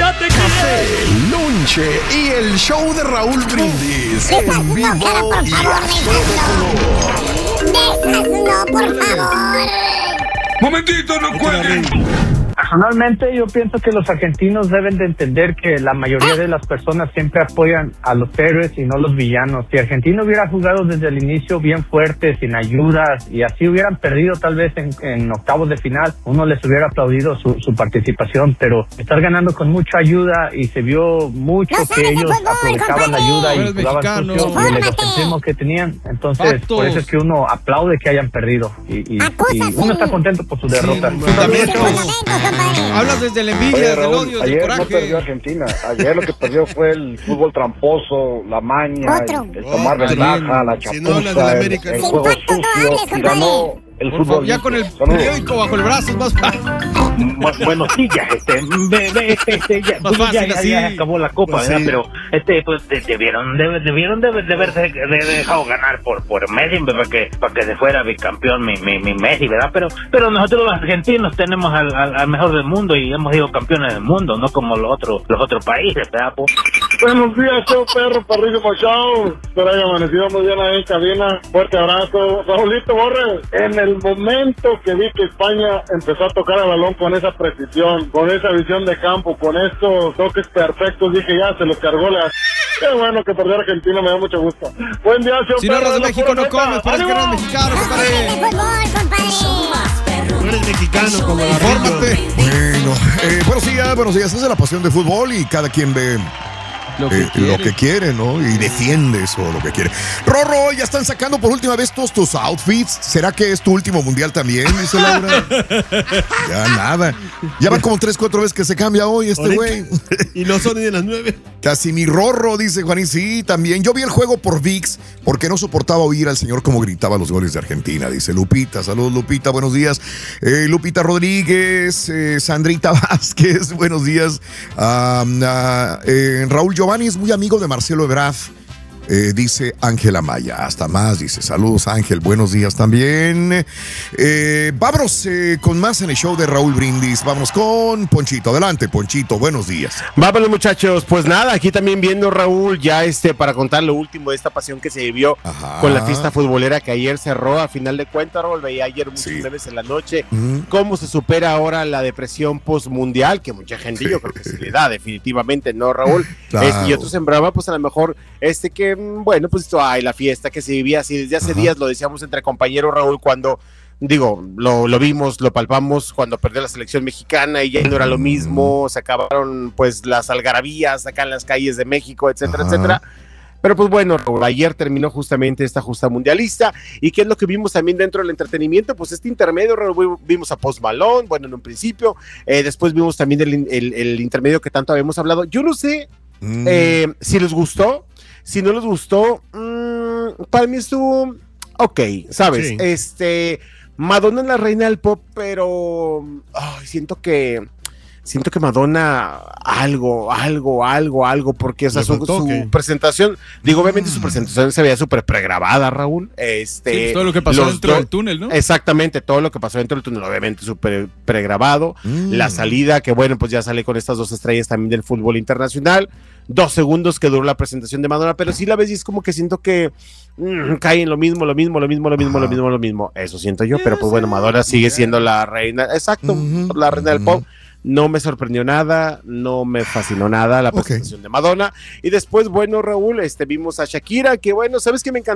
ya te Café, lonche y el show de Raúl Brindis en vivo y a ¡De esas no, por favor! Momentito, no cuelguen. Personalmente yo pienso que los argentinos deben de entender que la mayoría de las personas siempre apoyan a los héroes y no los villanos. Si Argentina hubiera jugado desde el inicio bien fuerte, sin ayudas, y así hubieran perdido tal vez en octavos de final, uno les hubiera aplaudido su participación, pero estar ganando con mucha ayuda y se vio mucho que ellos aprovechaban la ayuda y jugaban sucio y el egocentrismo que tenían. Entonces, por eso es que uno aplaude que hayan perdido y uno está contento por su derrota. Hablas desde la envidia, del odio, del ayer coraje. No perdió Argentina. Ayer lo que perdió fue el fútbol tramposo, la maña, el tomar ventaja, la chapuza, Si no hablas de la América, el juego sucio, y ganó el fútbol. Ya con el periódico bajo el brazo es más fácil. Bueno, sí, ya, ya acabó la copa, pues ¿verdad? Sí. Pero, pues, debieron de haberse dejado ganar por Messi, para que se fuera bicampeón mi Messi, ¿verdad? Pero nosotros los argentinos tenemos al mejor del mundo y hemos sido campeones del mundo, no como los otros países, ¿verdad? Buenos días, show perro, perrísimo show. Espero haya amanecido muy bien ahí en cabina. Fuerte abrazo. Raulito Borre, en el momento que vi que España empezó a tocar el balón con esa precisión, con esa visión de campo, con estos toques perfectos, dije ya, se los cargó la... Qué bueno que perdió Argentina, me da mucho gusto. Buen día, show Si no perro. eres de México, no comes, parece que eres mexicano, compadre. No eres mexicano como la Fórmate. Bueno, buenos días. Es de la pasión de fútbol y cada quien ve lo que quiere, ¿no? Y defiende eso, lo que quiere. Rorro, ya están sacando por última vez todos tus outfits. ¿Será que es tu último mundial también, dice Laura? Ya nada. Ya van como 3-4 veces que se cambia hoy este güey. Y no son ni de las 9. Casi mi Rorro, dice Juanín. Sí, también. Yo vi el juego por ViX porque no soportaba oír al señor como gritaba los goles de Argentina, dice Lupita. Saludos, Lupita, buenos días. Lupita Rodríguez, Sandrita Vázquez, buenos días. Raúl Giovanni es muy amigo de Marcelo Ebrard, dice Ángela Maya. Hasta más, dice. Saludos, Ángel. Buenos días también. Vámonos con más en el show de Raúl Brindis. Vamos con Ponchito. Adelante, Ponchito. Buenos días. Vámonos, muchachos. Pues nada, aquí también viendo, Raúl, ya para contar lo último de esta pasión que se vivió con la fiesta futbolera que ayer cerró. A final de cuentas, Raúl, veía ayer muchos memes en la noche. Cómo se supera ahora la depresión postmundial, que mucha gente yo creo que se le da definitivamente, ¿no, Raúl? Claro. Y otros en brava, pues a lo mejor que bueno, pues la fiesta que se vivía así desde hace días, lo decíamos entre compañeros, Raúl, cuando lo vimos, lo palpamos cuando perdió la selección mexicana y ya no era lo mismo, se acabaron pues las algarabías acá en las calles de México, etcétera, etcétera. Pero pues bueno, Raúl, ayer terminó justamente esta justa mundialista. ¿Y qué es lo que vimos también dentro del entretenimiento? Pues este intermedio, Raúl, vimos a Post Malone, bueno, en un principio, después vimos también el intermedio que tanto habíamos hablado. Yo no sé si les gustó. Si no les gustó, para mí estuvo ok, ¿sabes? Sí. Madonna es la reina del pop, pero siento que Madonna algo, porque su presentación, obviamente su presentación se veía súper pregrabada, Raúl. Todo lo que pasó dentro del túnel, ¿no? Exactamente, todo lo que pasó dentro del túnel, obviamente súper pregrabado. La salida, que bueno, pues ya sale con estas 2 estrellas también del fútbol internacional. 2 segundos que duró la presentación de Madonna, pero sí la ves y es como que siento que cae en lo mismo. Eso siento yo, pero pues bueno, Madonna sigue siendo la reina, exacto, la reina del pop. No me sorprendió nada, no me fascinó nada la presentación de Madonna. Y después, bueno, Raúl, vimos a Shakira, que bueno, ¿sabes qué me encantó?